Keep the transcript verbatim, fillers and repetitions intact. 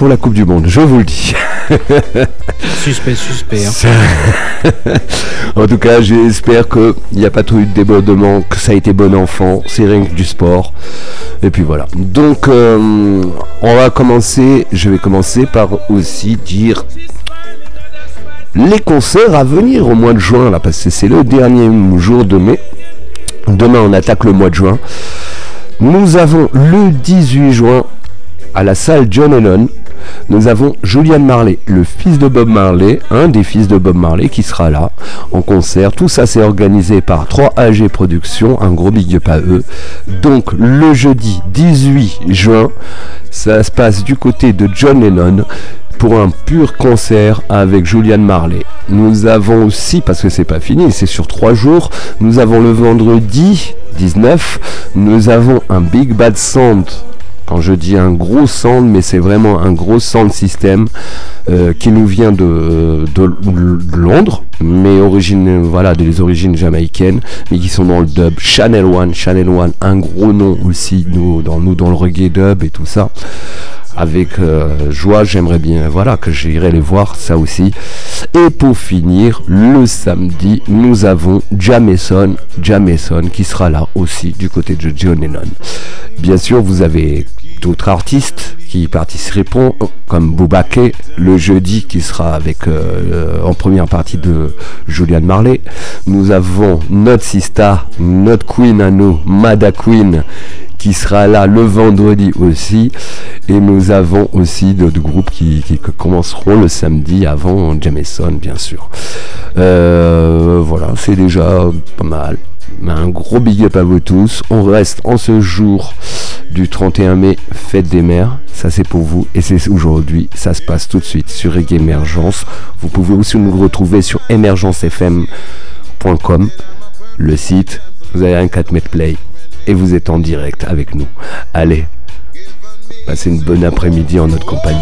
pour la Coupe du Monde, je vous le dis. Suspect, suspect. Hein. En tout cas, j'espère qu'il n'y a pas trop eu de débordement, que ça a été bon enfant, c'est rien que du sport. Et puis voilà. Donc, euh, on va commencer, je vais commencer par aussi dire les concerts à venir au mois de juin, là, parce que c'est le dernier jour de mai. Demain, on attaque le mois de juin. Nous avons le dix-huit juin à la salle John Lennon. Nous avons Julian Marley, le fils de Bob Marley, un des fils de Bob Marley qui sera là en concert. Tout ça c'est organisé par trois A G Productions, un gros big up à eux. Donc le jeudi dix-huit juin, ça se passe du côté de John Lennon pour un pur concert avec Julian Marley. Nous avons aussi, parce que c'est pas fini, c'est sur trois jours, nous avons le vendredi dix-neuf, nous avons un Big Bad Sound. Quand je dis un gros sound, mais c'est vraiment un gros sound system euh, qui nous vient de, de, de Londres, mais origine, voilà, des origines jamaïcaines, mais qui sont dans le dub. Channel One, Channel One, un gros nom aussi, nous dans, nous, dans le reggae dub et tout ça. Avec euh, joie, j'aimerais bien, voilà, que j'irai les voir, ça aussi. Et pour finir, le samedi, nous avons Jameson, Jameson qui sera là aussi du côté de John Lennon. Bien sûr, vous avez d'autres artistes qui participeront, comme Boubaké, le jeudi, qui sera avec euh, en première partie de Julian Marley. Nous avons notre Sista, notre Queen à nous, Mada Queen, qui sera là le vendredi aussi, et nous avons aussi d'autres groupes qui, qui commenceront le samedi avant Jameson, bien sûr. Euh, voilà, c'est déjà pas mal. Un gros big up à vous tous. On reste en ce jour du trente et un mai, fête des mères. Ça c'est pour vous et c'est aujourd'hui. Ça se passe tout de suite sur Reggae Émergence. Vous pouvez aussi nous retrouver sur émergence f m point com, le site. Vous avez un quatre mètres play et vous êtes en direct avec nous. Allez, passez une bonne après-midi en notre compagnie.